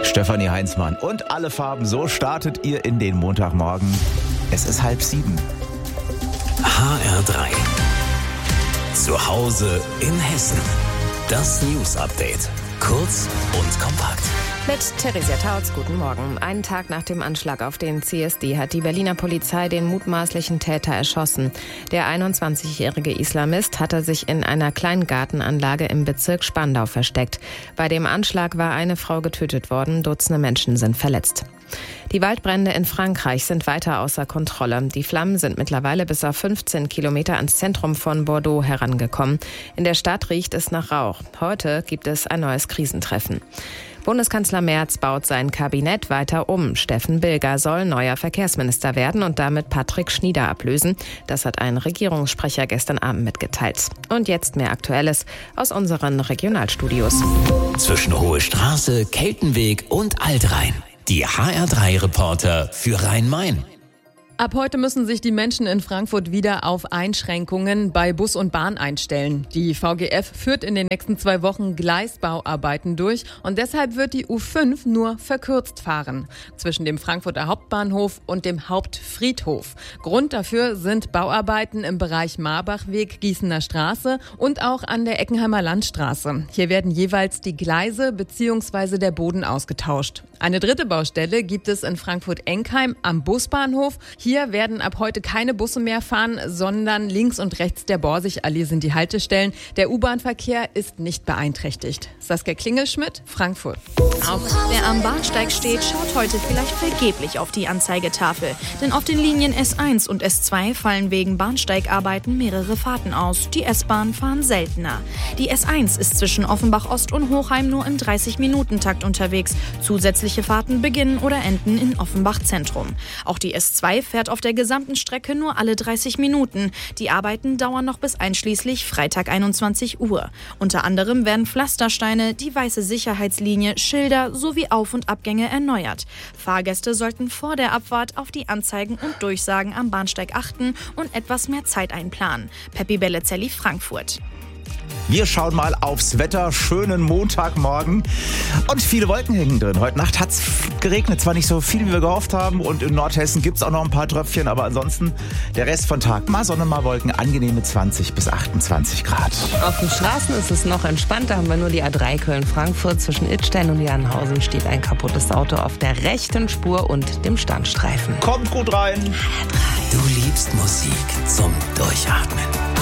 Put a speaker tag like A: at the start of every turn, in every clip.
A: Stefanie Heinzmann und alle Farben, so startet ihr in den Montagmorgen. Es ist 6:30.
B: HR3. Zu Hause in Hessen. Das News Update. Kurz und kompakt.
C: Mit Theresia Tautz, guten Morgen. Einen Tag nach dem Anschlag auf den CSD hat die Berliner Polizei den mutmaßlichen Täter erschossen. Der 21-jährige Islamist hatte sich in einer kleinen Gartenanlage im Bezirk Spandau versteckt. Bei dem Anschlag war eine Frau getötet worden, Dutzende Menschen sind verletzt. Die Waldbrände in Frankreich sind weiter außer Kontrolle. Die Flammen sind mittlerweile bis auf 15 Kilometer ans Zentrum von Bordeaux herangekommen. In der Stadt riecht es nach Rauch. Heute gibt es ein neues Krisentreffen. Bundeskanzler Merz baut sein Kabinett weiter um. Steffen Bilger soll neuer Verkehrsminister werden und damit Patrick Schnieder ablösen. Das hat ein Regierungssprecher gestern Abend mitgeteilt. Und jetzt mehr Aktuelles aus unseren Regionalstudios.
B: Zwischen Hohe Straße, Keltenweg und Altrhein. Die HR3-Reporter für Rhein-Main.
D: Ab heute müssen sich die Menschen in Frankfurt wieder auf Einschränkungen bei Bus und Bahn einstellen. Die VGF führt in den nächsten 2 Wochen Gleisbauarbeiten durch und deshalb wird die U5 nur verkürzt fahren. Zwischen dem Frankfurter Hauptbahnhof und dem Hauptfriedhof. Grund dafür sind Bauarbeiten im Bereich Marbachweg, Gießener Straße und auch an der Eckenheimer Landstraße. Hier werden jeweils die Gleise bzw. der Boden ausgetauscht. Eine dritte Baustelle gibt es in Frankfurt-Enkheim am Busbahnhof. Hier werden ab heute keine Busse mehr fahren, sondern links und rechts der Borsigallee sind die Haltestellen. Der U-Bahn-Verkehr ist nicht beeinträchtigt. Saskia Klingelschmidt, Frankfurt.
E: Auch wer am Bahnsteig steht, schaut heute vielleicht vergeblich auf die Anzeigetafel. Denn auf den Linien S1 und S2 fallen wegen Bahnsteigarbeiten mehrere Fahrten aus. Die S-Bahn fahren seltener. Die S1 ist zwischen Offenbach Ost und Hochheim nur im 30-Minuten-Takt unterwegs. Zusätzliche Fahrten beginnen oder enden in Offenbach Zentrum. Auch die S2 fährt auf der gesamten Strecke nur alle 30 Minuten. Die Arbeiten dauern noch bis einschließlich Freitag 21 Uhr. Unter anderem werden Pflastersteine, die weiße Sicherheitslinie, Schilder sowie Auf- und Abgänge erneuert. Fahrgäste sollten vor der Abfahrt auf die Anzeigen und Durchsagen am Bahnsteig achten und etwas mehr Zeit einplanen. Peppi Bellezelli, Frankfurt.
A: Wir schauen mal aufs Wetter. Schönen Montagmorgen. Und viele Wolken hängen drin. Heute Nacht hat es geregnet. Zwar nicht so viel, wie wir gehofft haben. Und in Nordhessen gibt es auch noch ein paar Tröpfchen. Aber ansonsten der Rest von Tag. Mal Sonne, mal Wolken. Angenehme 20 bis 28 Grad.
F: Auf den Straßen ist es noch entspannt. Da haben wir nur die A3 Köln-Frankfurt. Zwischen Idstein und Jernhausen steht ein kaputtes Auto auf der rechten Spur und dem Standstreifen.
A: Kommt gut rein.
B: Du liebst Musik zum Durchatmen.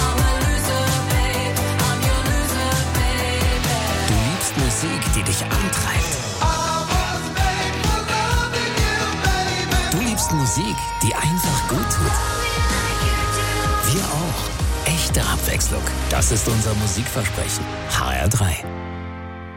B: Musik, die dich antreibt. Du liebst Musik, die einfach gut tut. Wir auch. Echte Abwechslung. Das ist unser Musikversprechen. HR3.